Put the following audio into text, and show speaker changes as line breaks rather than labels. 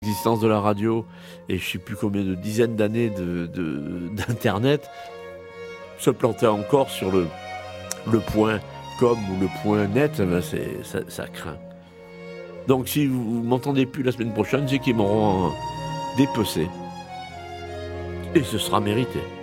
l'existence de la radio et je sais plus combien de dizaines d'années d'internet, se planter encore sur le point com ou le point net, eh ben ça craint. Donc si vous m'entendez plus la semaine prochaine, c'est qu'ils m'auront dépecé. Et ce sera mérité.